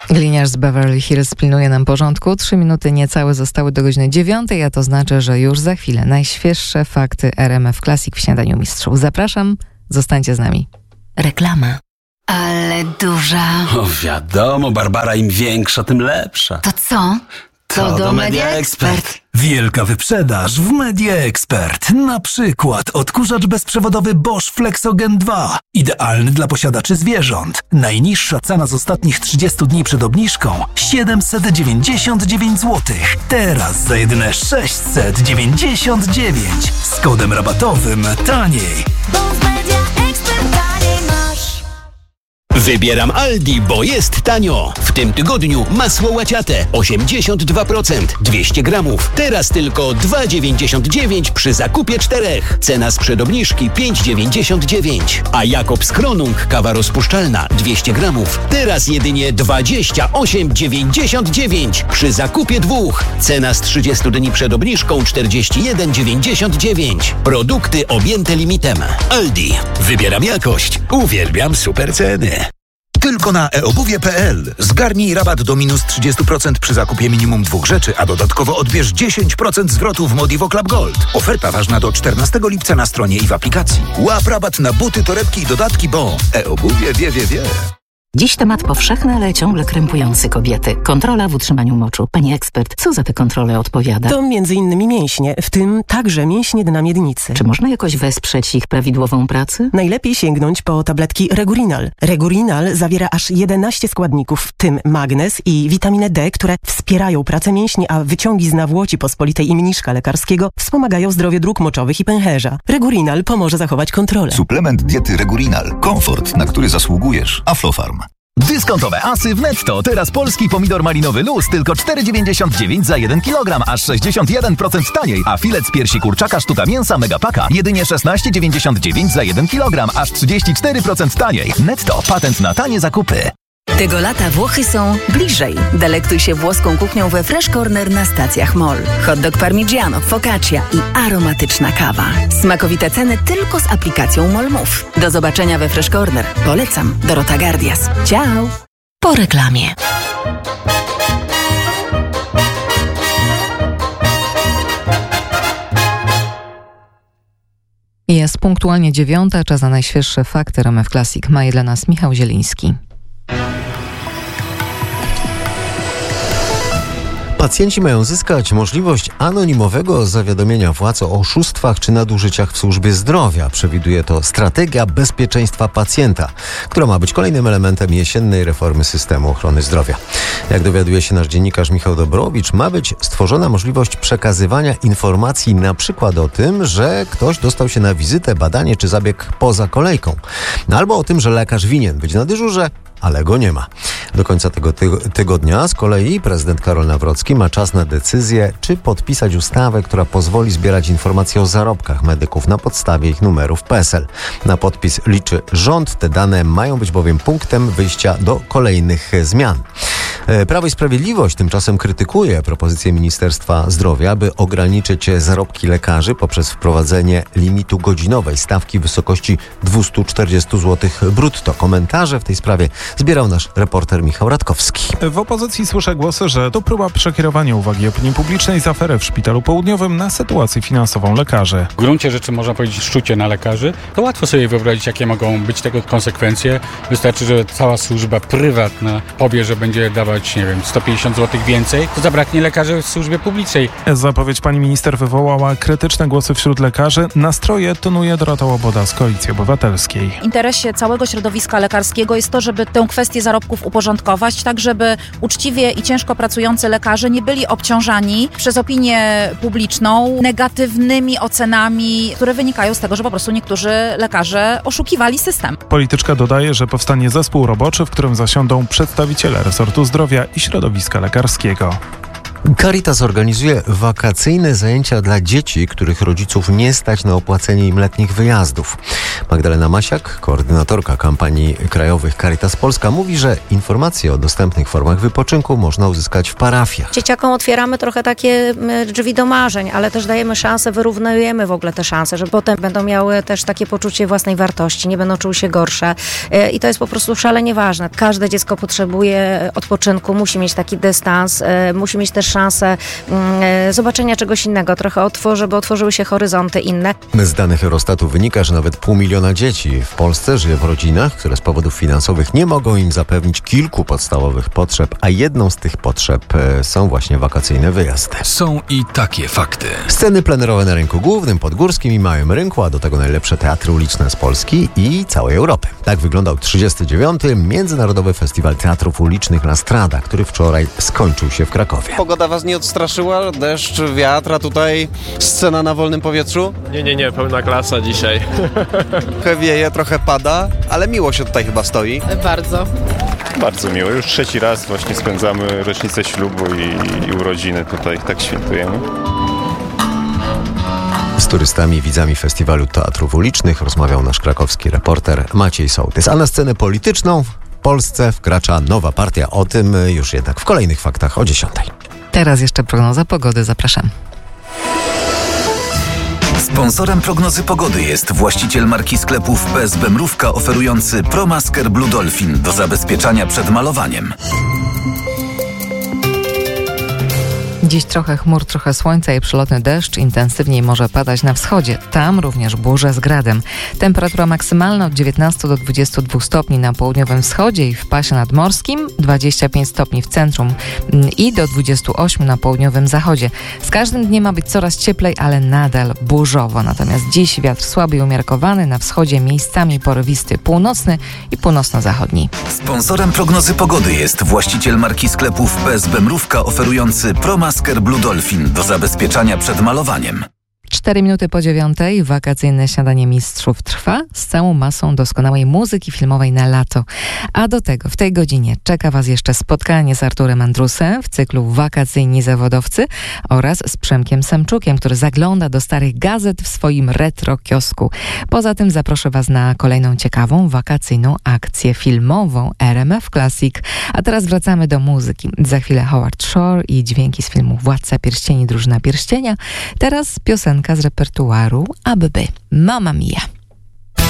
Gliniarz z Beverly Hills pilnuje nam porządku. 3 minuty niecałe zostały do godziny 9, a to znaczy, że już za chwilę najświeższe fakty RMF Classic w Śniadaniu Mistrzów. Zapraszam, zostańcie z nami. Reklama. Ale duża. O wiadomo, Barbara, im większa, tym lepsza. To co? To do Media Expert. Wielka wyprzedaż w Media Expert. Na przykład odkurzacz bezprzewodowy Bosch Flexogen 2. Idealny dla posiadaczy zwierząt. Najniższa cena z ostatnich 30 dni przed obniżką 799 zł. Teraz za jedyne 699. Z kodem rabatowym taniej. Wybieram Aldi, bo jest tanio. W tym tygodniu masło łaciate 82%, 200 gramów. Teraz tylko 2,99 przy zakupie 4. Cena sprzed obniżki 5,99. A Jakobs Kronung kawa rozpuszczalna 200 gramów. Teraz jedynie 28,99 przy zakupie 2. Cena z 30 dni przed obniżką 41,99. Produkty objęte limitem. Aldi. Wybieram jakość. Uwielbiam super ceny. Tylko na eobuwie.pl. Zgarnij rabat do minus 30% przy zakupie minimum 2 rzeczy, a dodatkowo odbierz 10% zwrotu w Modivo Club Gold. Oferta ważna do 14 lipca na stronie i w aplikacji. Łap rabat na buty, torebki i dodatki, bo eobuwie wie. Dziś temat powszechny, ale ciągle krępujący kobiety. Kontrola w utrzymaniu moczu. Pani ekspert, co za te kontrole odpowiada? To m.in. mięśnie, w tym także mięśnie dna miednicy. Czy można jakoś wesprzeć ich prawidłową pracę? Najlepiej sięgnąć po tabletki Regurinal. Regurinal zawiera aż 11 składników, w tym magnez i witaminę D, które wspierają pracę mięśni, a wyciągi z nawłoci pospolitej i mniszka lekarskiego wspomagają zdrowie dróg moczowych i pęcherza. Regurinal pomoże zachować kontrolę. Suplement diety Regurinal. Komfort, na który zasługujesz. Aflofarm. Dyskontowe asy w Netto. Teraz polski pomidor malinowy luz tylko 4,99 za 1 kg, aż 61% taniej. A filet z piersi kurczaka sztuka mięsa Megapaka jedynie 16,99 za 1 kg, aż 34% taniej. Netto. Patent na tanie zakupy. Tego lata Włochy są bliżej. Delektuj się włoską kuchnią we Fresh Corner na stacjach MOL. Hot dog parmigiano, focaccia i aromatyczna kawa. Smakowite ceny tylko z aplikacją MOL Move. Do zobaczenia we Fresh Corner. Polecam. Dorota Gardias. Ciao! Po reklamie. Jest punktualnie 9, czas na najświeższe fakty RMF Classic. Ma je dla nas Michał Zieliński. Pacjenci mają zyskać możliwość anonimowego zawiadomienia władz o oszustwach czy nadużyciach w służbie zdrowia. Przewiduje to strategia bezpieczeństwa pacjenta, która ma być kolejnym elementem jesiennej reformy systemu ochrony zdrowia. Jak dowiaduje się nasz dziennikarz Michał Dobrowicz, ma być stworzona możliwość przekazywania informacji na przykład o tym, że ktoś dostał się na wizytę, badanie czy zabieg poza kolejką. Albo o tym, że lekarz winien być na dyżurze, ale go nie ma. Do końca tego tygodnia z kolei prezydent Karol Nawrocki ma czas na decyzję, czy podpisać ustawę, która pozwoli zbierać informacje o zarobkach medyków na podstawie ich numerów PESEL. Na podpis liczy rząd. Te dane mają być bowiem punktem wyjścia do kolejnych zmian. Prawo i Sprawiedliwość tymczasem krytykuje propozycję Ministerstwa Zdrowia, by ograniczyć zarobki lekarzy poprzez wprowadzenie limitu godzinowej stawki w wysokości 240 zł brutto. Komentarze w tej sprawie zbierał nasz reporter Michał Radkowski. W opozycji słyszę głosy, że to próba przekierowania uwagi opinii publicznej z afery w Szpitalu Południowym na sytuację finansową lekarzy. W gruncie rzeczy można powiedzieć szczucie na lekarzy. To łatwo sobie wyobrazić, jakie mogą być tego konsekwencje. Wystarczy, że cała służba prywatna powie, że będzie dawać, 150 zł więcej, to zabraknie lekarzy w służbie publicznej. Zapowiedź pani minister wywołała krytyczne głosy wśród lekarzy. Nastroje tonuje Dorota Łoboda z Koalicji Obywatelskiej. W interesie całego środowiska lekarskiego jest to, żeby tę kwestię zarobków uporządkować, tak żeby uczciwie i ciężko pracujący lekarze nie byli obciążani przez opinię publiczną negatywnymi ocenami, które wynikają z tego, że po prostu niektórzy lekarze oszukiwali system. Polityczka dodaje, że powstanie zespół roboczy, w którym zasiądą przedstawiciele resortu zdrowia i środowiska lekarskiego. Caritas organizuje wakacyjne zajęcia dla dzieci, których rodziców nie stać na opłacenie im letnich wyjazdów. Magdalena Masiak, koordynatorka kampanii krajowych Caritas Polska, mówi, że informacje o dostępnych formach wypoczynku można uzyskać w parafiach. Dzieciakom otwieramy trochę takie drzwi do marzeń, ale też dajemy szansę, wyrównujemy w ogóle te szanse, że potem będą miały też takie poczucie własnej wartości, nie będą czuły się gorsze i to jest po prostu szalenie ważne. Każde dziecko potrzebuje odpoczynku, musi mieć taki dystans, musi mieć też szansę zobaczenia czegoś innego, trochę żeby otworzyły się horyzonty inne. Z danych Eurostatu wynika, że nawet 500 000 dzieci w Polsce żyje w rodzinach, które z powodów finansowych nie mogą im zapewnić kilku podstawowych potrzeb, a jedną z tych potrzeb są właśnie wakacyjne wyjazdy. Są i takie fakty. Sceny plenerowe na rynku głównym, podgórskim i małym rynku, a do tego najlepsze teatry uliczne z Polski i całej Europy. Tak wyglądał 39. Międzynarodowy Festiwal Teatrów Ulicznych La Strada, który wczoraj skończył się w Krakowie. Pogoda was nie odstraszyła? Deszcz, wiatr, a tutaj scena na wolnym powietrzu? Nie, pełna klasa dzisiaj. Trochę wieje, trochę pada, ale miło się tutaj chyba stoi. Bardzo miło. Już 3. raz właśnie spędzamy rocznicę ślubu i urodziny tutaj, tak świętujemy. Z turystami i widzami Festiwalu Teatrów Ulicznych rozmawiał nasz krakowski reporter Maciej Sołtys. A na scenę polityczną w Polsce wkracza nowa partia. O tym już jednak w kolejnych faktach o 10:00. Teraz jeszcze prognoza pogody. Zapraszam. Sponsorem prognozy pogody jest właściciel marki sklepów PSB Mrówka oferujący ProMasker Blue Dolphin do zabezpieczania przed malowaniem. Dziś trochę chmur, trochę słońca i przelotny deszcz. Intensywniej może padać na wschodzie. Tam również burze z gradem. Temperatura maksymalna od 19 do 22 stopni na południowym wschodzie i w pasie nadmorskim, 25 stopni w centrum i do 28 na południowym zachodzie. Z każdym dniem ma być coraz cieplej, ale nadal burzowo. Natomiast dziś wiatr słaby i umiarkowany, na wschodzie miejscami porywisty północny i północno-zachodni. Sponsorem prognozy pogody jest właściciel marki sklepów PSB Mrówka oferujący ProMasker Blue Dolphin do zabezpieczania przed malowaniem. 4 minuty po 9:00 wakacyjne śniadanie mistrzów trwa z całą masą doskonałej muzyki filmowej na lato. A do tego w tej godzinie czeka Was jeszcze spotkanie z Arturem Andrusem w cyklu Wakacyjni Zawodowcy oraz z Przemkiem Semczukiem, który zagląda do starych gazet w swoim retro kiosku. Poza tym zaproszę Was na kolejną ciekawą wakacyjną akcję filmową RMF Classic. A teraz wracamy do muzyki. Za chwilę Howard Shore i dźwięki z filmu Władca Pierścieni, Drużyna Pierścienia. Teraz piosenka z repertuaru ABBA, Mamma Mia.